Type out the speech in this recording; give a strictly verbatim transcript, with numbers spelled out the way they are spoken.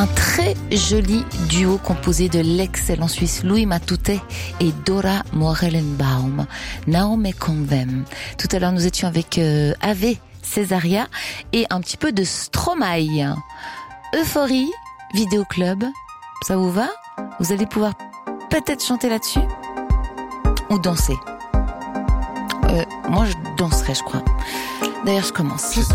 Un très joli duo composé de l'excellent Suisse Louis Matute et Dora Morellenbaum, Naume Convem. Tout à l'heure, nous étions avec euh, Ave Césaria et un petit peu de Stromae. Euphorie, vidéoclub, ça vous va? Vous allez pouvoir peut-être chanter là-dessus ou danser. Euh, moi, je danserai, je crois. D'ailleurs, je commence.